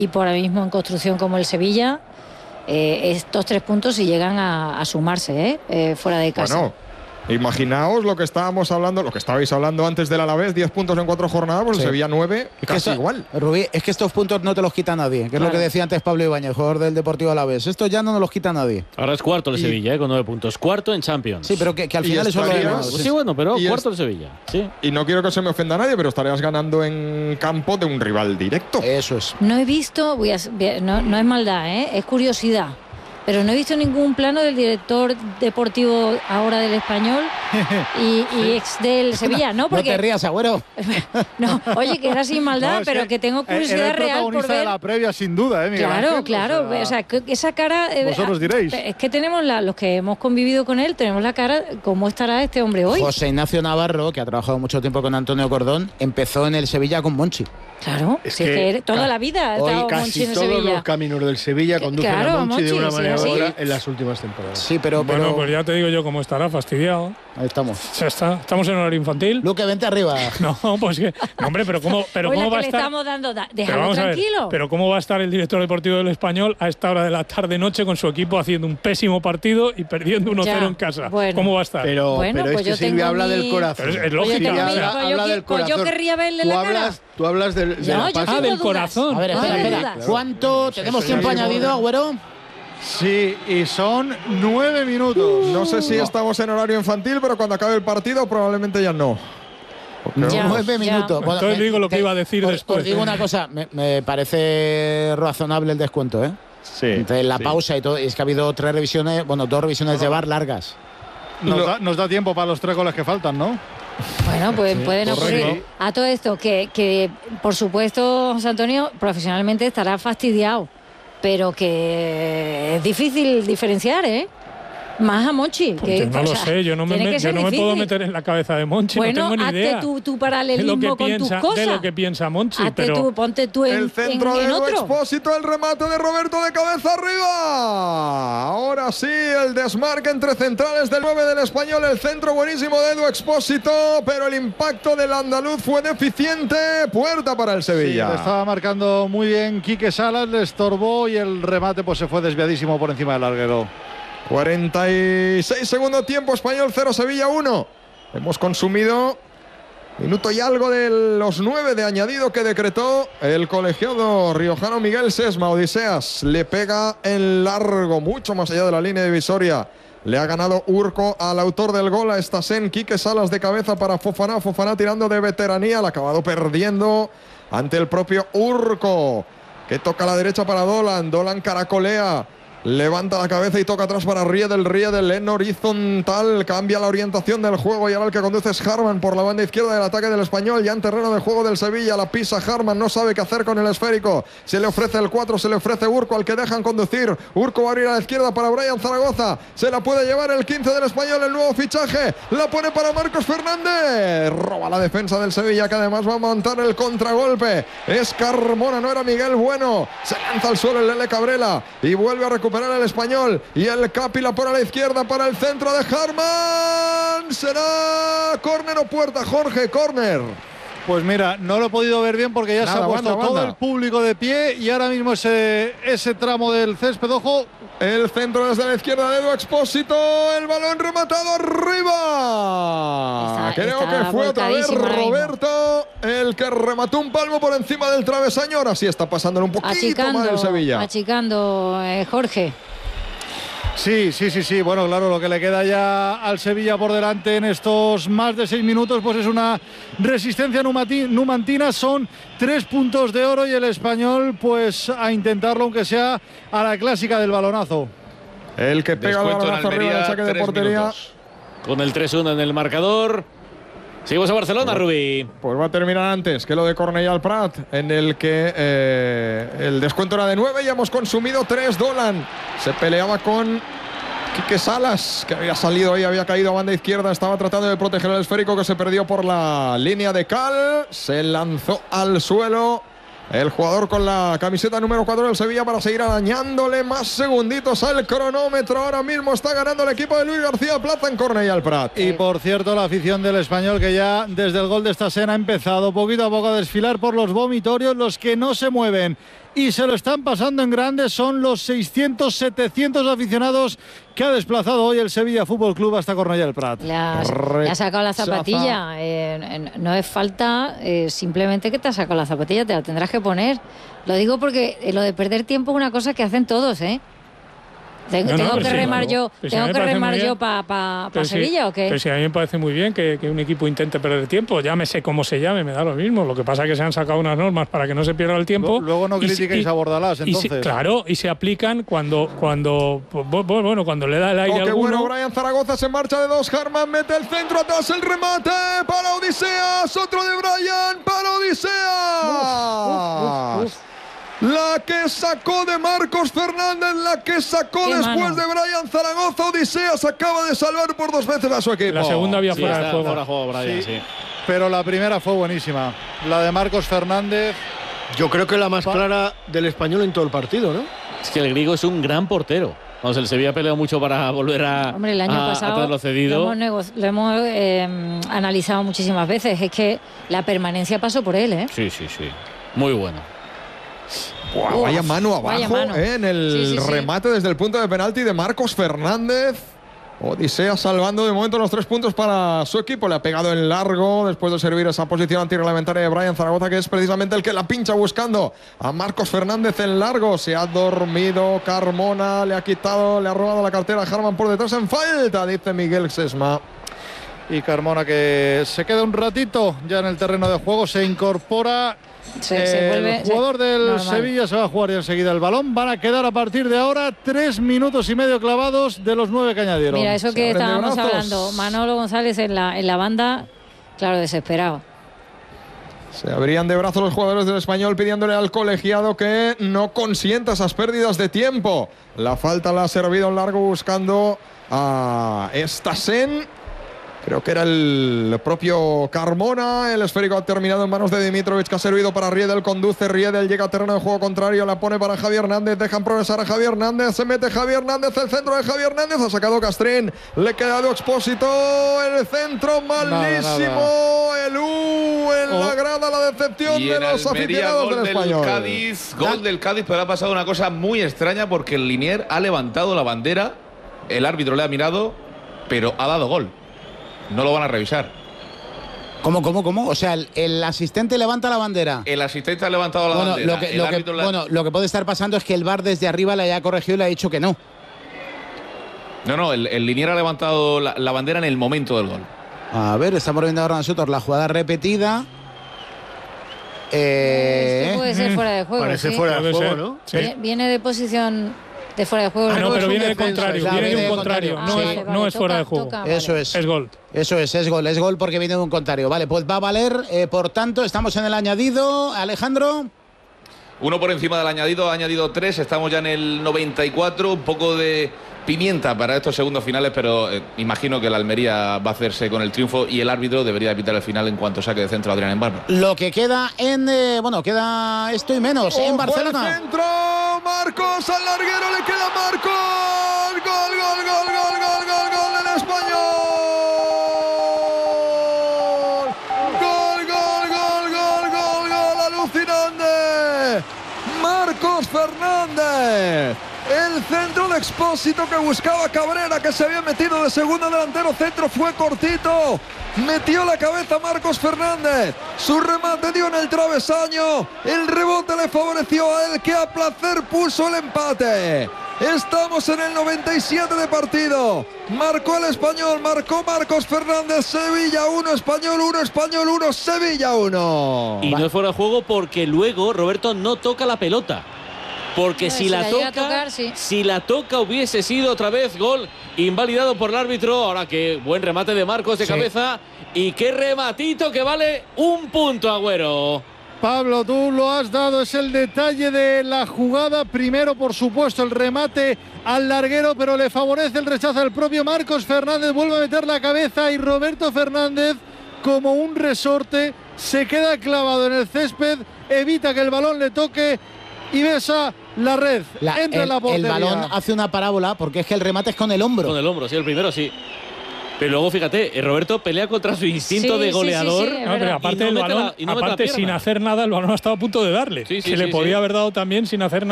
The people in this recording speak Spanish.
equipo ahora mismo en construcción como el Sevilla, estos 3 puntos si llegan a sumarse fuera de casa. Bueno, imaginaos lo que estábamos hablando, lo que estabais hablando antes del Alavés, 10 puntos en 4 jornadas, pues el Sevilla 9, casi igual. Rubí, es que estos puntos no te los quita nadie, que es lo que decía antes Pablo Ibáñez, jugador del Deportivo Alavés. Estos ya no nos los quita nadie. Ahora es cuarto el Sevilla, con 9 puntos. Cuarto en Champions. Sí, pero que al final eso lo demás. Sí, bueno, pero cuarto el Sevilla. Sí. Y no quiero que se me ofenda a nadie, pero estarías ganando en campo de un rival directo. Eso es. No he visto, no es maldad, es curiosidad. Pero no he visto ningún plano del director deportivo ahora del Español y ex del Sevilla, ¿no? Porque no te rías, Agüero. No, oye, que era sin maldad, pero que tengo curiosidad real por ver. De la previa, sin duda, Miguel Ángel? Claro. O sea, que esa cara. Vosotros diréis. Es que tenemos los que hemos convivido con él, tenemos la cara. ¿Cómo estará este hombre hoy? José Ignacio Navarro, que ha trabajado mucho tiempo con Antonio Cordón, empezó en el Sevilla con Monchi. Claro, es que toda la vida ha estado Monchi en el Sevilla. Casi todos los caminos del Sevilla conducen a Monchi de una manera u otra en las últimas temporadas. Sí, pero bueno, pues ya te digo yo cómo estará, fastidiado. Ahí estamos. Ya está. Estamos en horario infantil. Luque, vente arriba. No, pues que. No, hombre, pero ¿cómo va a estar? Estamos dando. Déjalo tranquilo. Pero ¿cómo va a estar el director deportivo del Español a esta hora de la tarde-noche con su equipo haciendo un pésimo partido y perdiendo 1-0 en casa? Bueno. ¿Cómo va a estar? Pero pues es que Silvia habla del corazón. Pero es lógico. Habla del corazón. Yo querría verle la cara. Tú hablas de la pasión. Del corazón. A ver, espera. ¿Cuánto tenemos tiempo añadido, Agüero? Sí, y son 9 minutos. No sé si estamos en horario infantil, pero cuando acabe el partido probablemente ya no. 9 minutos. Bueno, entonces digo lo que iba a decir después. Os digo una cosa, me parece razonable el descuento, ¿eh? Sí. Entre la pausa y todo, es que ha habido 2 revisiones de VAR largas. Nos da tiempo para los 3 goles que faltan, ¿no? Bueno, pues pueden ocurrir. A todo esto, que por supuesto, José Antonio, profesionalmente estará fastidiado, pero que es difícil diferenciar, ¿eh? Más a Monchi. Porque no lo sé, yo no me puedo meter en la cabeza de Monchi, bueno, no tengo ni idea. Bueno, tu paralelismo con tus cosas. De lo que piensa Monchi, pero ponte tú en el centro de otro. Expósito, el remate de Roberto de cabeza arriba. Ahora sí, el desmarque entre centrales del 9 del Español, el centro buenísimo de Edu Expósito, pero el impacto del andaluz fue deficiente. Puerta para el Sevilla. Sí, le estaba marcando muy bien Quique Salas, le estorbó y el remate pues se fue desviadísimo por encima del larguero. 46 segundo tiempo, Español 0, Sevilla 1. Hemos consumido minuto y algo de los 9 de añadido que decretó el colegiado riojano Miguel Sesma. Odiseas le pega en largo, mucho más allá de la línea divisoria. Le ha ganado Urco al autor del gol, a Estasen. Quique Salas de cabeza para Fofana. Fofana tirando de veteranía, la ha acabado perdiendo ante el propio Urco, que toca a la derecha para Dolan. Dolan caracolea. Levanta la cabeza y toca atrás para Riedel en horizontal. Cambia la orientación del juego y ahora el que conduce es Harman por la banda izquierda del ataque del Español. Ya en terreno de juego del Sevilla. La pisa Harman, no sabe qué hacer con el esférico. Se le ofrece el 4, se le ofrece Urco al que dejan conducir. Urco va a abrir a la izquierda para Brian Zaragoza. Se la puede llevar el 15 del Español, el nuevo fichaje. La pone para Marcos Fernández. Roba la defensa del Sevilla, que además va a montar el contragolpe. Es Carmona, no era Miguel Bueno. Se lanza al suelo el Lele Cabrera y vuelve a recuperar el Español, y el Capi la pone a la izquierda para el centro de Harman. Será córner o puerta, Jorge. Córner. Pues mira, no lo he podido ver bien porque ya se ha puesto todo el público de pie y ahora mismo ese tramo del césped, ojo. El centro desde la izquierda de Edu Expósito, el balón rematado arriba. Creo que fue otra vez Roberto el que remató un palmo por encima del travesaño. Ahora sí está pasándole un poquito mal el Sevilla. Achicando, Jorge. Sí. Bueno, claro, lo que le queda ya al Sevilla por delante en estos más de 6 minutos, pues es una resistencia numantina. Son 3 puntos de oro y el Español, pues a intentarlo, aunque sea a la clásica del balonazo. El que pega el balonazo arriba del saque de portería. Minutos. Con el 3-1 en el marcador. Seguimos a Barcelona, Rubí. Pues va a terminar antes que lo de Cornellà al Prat, en el que el descuento era de 9 y hemos consumido 3. Dolan se peleaba con Quique Salas, que había salido ahí, había caído a banda izquierda, estaba tratando de proteger el esférico que se perdió por la línea de cal. Se lanzó al suelo el jugador con la camiseta número 4 del Sevilla para seguir arañándole más segunditos al cronómetro. Ahora mismo está ganando el equipo de Luis García Plaza en Cornellà al Prat. Y por cierto, la afición del Español, que ya desde el gol de Estasen ha empezado poquito a poco a desfilar por los vomitorios, los que no se mueven y se lo están pasando en grande. Son los 600, 700 aficionados que ha desplazado hoy el Sevilla Fútbol Club hasta Cornellà del Prat. Le ha sacado la zapatilla. No es falta, simplemente que te ha sacado la zapatilla, te la tendrás que poner. Lo digo porque lo de perder tiempo es una cosa que hacen todos, ¿eh? ¿Tengo que remar yo para Sevilla o qué? Pero sí, a mí me parece muy bien que un equipo intente perder tiempo, llámese como se llame, me da lo mismo. Lo que pasa es que se han sacado unas normas para que no se pierda el tiempo. Luego no critiquéis a Bordalás, entonces. Claro, y se aplican cuando le da el aire a alguno. Bueno, Brian Zaragoza se marcha de dos, Harman mete el centro, atrás el remate para Odiseas, otro de Brian para Odiseas. La que sacó de Marcos Fernández, la que sacó después de Brian Zaragoza. Odiseas acaba de salvar por 2 veces a su equipo. La segunda había fuera de juego. Fuera de juego, Brian, sí. Pero la primera fue buenísima. La de Marcos Fernández. Yo creo que la más clara del Español en todo el partido, ¿no? Es que el griego es un gran portero. Vamos, el Sevilla ha peleado mucho para volver a, Hombre, el año pasado tenerlo cedido. Lo hemos analizado muchísimas veces. Es que la permanencia pasó por él, ¿eh? Sí. Muy bueno. Vaya mano abajo en el remate desde el punto de penalti de Marcos Fernández. Odiseas salvando de momento los 3 puntos para su equipo. Le ha pegado en largo después de servir esa posición antirreglamentaria de Brian Zaragoza, que es precisamente el que la pincha buscando a Marcos Fernández en largo. Se ha dormido Carmona, le ha robado la cartera a Harman por detrás en falta, dice Miguel Sesma. Y Carmona, que se queda un ratito ya en el terreno de juego, se incorpora. El jugador del Sevilla se va a jugar ya enseguida el balón. Van a quedar a partir de ahora 3 minutos y medio clavados de los 9 que añadieron. Mira, eso que estábamos hablando, Manolo González en la banda, claro, desesperado. Se abrían de brazos los jugadores del Español pidiéndole al colegiado que no consienta esas pérdidas de tiempo. La falta la ha servido en largo buscando a Stassen. Creo que era el propio Carmona. El esférico ha terminado en manos de Dimitrovic, que ha servido para Riedel. Conduce Riedel, llega a terreno de juego contrario, la pone para Javier Hernández. Dejan progresar a Javier Hernández. Se mete Javier Hernández, el centro de Javier Hernández. Ha sacado Castrín. Le ha quedado Expósito. El centro malísimo. El en la grada, la decepción de los aficionados del Español. Gol del Cádiz, pero ha pasado una cosa muy extraña porque el Linier ha levantado la bandera. El árbitro le ha mirado, pero ha dado gol. No lo van a revisar. ¿Cómo? O sea, el asistente levanta la bandera. El asistente ha levantado la bandera. Lo que puede estar pasando es que el VAR desde arriba le haya corregido y le ha dicho que no. No, el Linier ha levantado la bandera en el momento del gol. A ver, estamos viendo ahora nosotros la jugada repetida. Esto puede ser fuera de juego. Parece fuera de juego, ¿no? Sí. Viene de posición de fuera de juego. No, pero viene de contrario. Viene de un contrario. No es fuera de juego. Eso es. Es gol. Eso es gol. Es gol porque viene de un contrario. Vale, pues va a valer. Por tanto, estamos en el añadido. Alejandro. 1 por encima del añadido. Ha añadido 3. Estamos ya en el 94. Un poco de pimienta para estos segundos finales, pero imagino que la Almería va a hacerse con el triunfo y el árbitro debería pitar el final en cuanto saque de centro Adrián Embarno. Lo que queda queda esto y menos en Barcelona. El centro, Marcos al larguero, le queda Marcos. Gol del Español. Gol, alucinante. Marcos Fernández. El centro de Expósito que buscaba Cabrera, que se había metido de segundo delantero. Centro fue cortito. Metió la cabeza Marcos Fernández. Su remate dio en el travesaño. El rebote le favoreció a él, que a placer puso el empate. Estamos en el 97 de partido. Marcó el Español, marcó Marcos Fernández. Sevilla 1, Español 1, Sevilla 1. Y no es fuera de juego porque luego Roberto no toca la pelota. Porque si la toca hubiese sido otra vez gol invalidado por el árbitro. Ahora que buen remate de Marcos de cabeza. Y qué rematito que vale 1 punto, Agüero. Pablo, tú lo has dado, es el detalle de la jugada. Primero, por supuesto, el remate al larguero, pero le favorece el rechazo al propio Marcos Fernández. Vuelve a meter la cabeza y Roberto Fernández, como un resorte, se queda clavado en el césped, evita que el balón le toque y besa la red. Entra en la portería. El balón hace una parábola porque es que el remate es con el hombro. Con el hombro, sí, el primero sí. Pero luego, fíjate, Roberto pelea contra su instinto de goleador. Pero aparte, sin hacer nada, el balón ha estado a punto de darle. Le podía haber dado también sin hacer nada.